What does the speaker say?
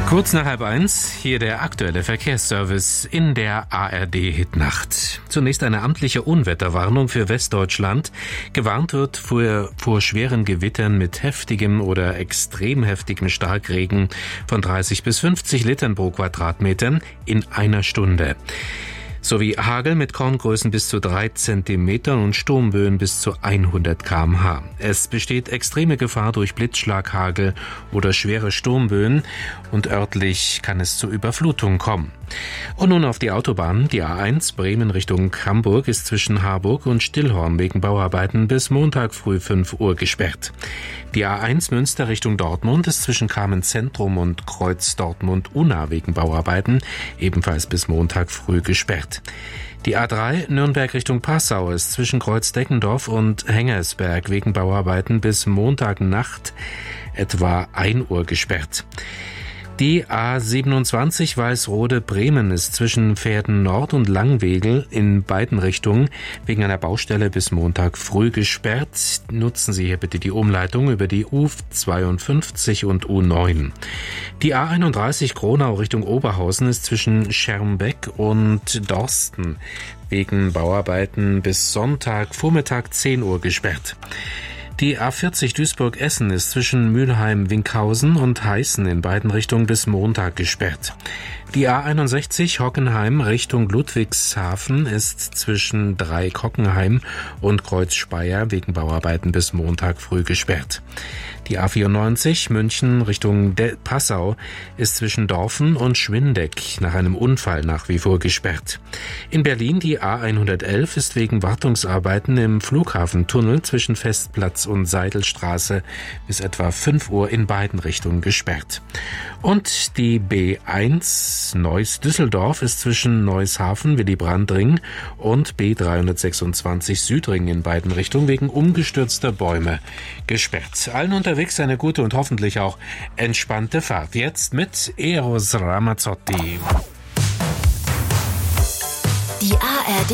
Kurz nach 12:30, hier der aktuelle Verkehrsservice in der ARD-Hitnacht. Zunächst eine amtliche Unwetterwarnung für Westdeutschland. Gewarnt wird vor schweren Gewittern mit heftigem oder extrem heftigem Starkregen von 30 bis 50 Litern pro Quadratmeter in einer Stunde. Sowie Hagel mit Korngrößen bis zu 3 Zentimetern und Sturmböen bis zu 100 km/h. Es besteht extreme Gefahr durch Blitzschlaghagel oder schwere Sturmböen und örtlich kann es zu Überflutungen kommen. Und nun auf die Autobahn. Die A1 Bremen Richtung Hamburg ist zwischen Harburg und Stillhorn wegen Bauarbeiten bis Montag früh 5 Uhr gesperrt. Die A1 Münster Richtung Dortmund ist zwischen Kamenz-Zentrum und Kreuz Dortmund-Unna wegen Bauarbeiten ebenfalls bis Montag früh gesperrt. Die A3 Nürnberg Richtung Passau ist zwischen Kreuz-Deckendorf und Hengersberg wegen Bauarbeiten bis Montagnacht etwa 1 Uhr gesperrt. Die A27 Weißrode-Bremen ist zwischen Pferden Nord und Langwegel in beiden Richtungen wegen einer Baustelle bis Montag früh gesperrt. Nutzen Sie hier bitte die Umleitung über die U52 und U9. Die A31 Kronau Richtung Oberhausen ist zwischen Schermbeck und Dorsten wegen Bauarbeiten bis Sonntag Vormittag 10 Uhr gesperrt. Die A40 Duisburg-Essen ist zwischen Mülheim-Winkhausen und Heißen in beiden Richtungen bis Montag gesperrt. Die A61 Hockenheim Richtung Ludwigshafen ist zwischen Dreieck-Hockenheim und Kreuz-Speyer wegen Bauarbeiten bis Montag früh gesperrt. Die A94 München Richtung Passau ist zwischen Dorfen und Schwindeck nach einem Unfall nach wie vor gesperrt. In Berlin die A111 ist wegen Wartungsarbeiten im Flughafentunnel zwischen Festplatz und Seidelstraße bis etwa 5 Uhr in beiden Richtungen gesperrt. Und die B1 Neuss-Düsseldorf ist zwischen Neushafen-Willy-Brandt-Ring und B326 Südring in beiden Richtungen wegen umgestürzter Bäume gesperrt. Allen unterwegs eine gute und hoffentlich auch entspannte Fahrt. Jetzt mit Eros Ramazzotti. Die ARD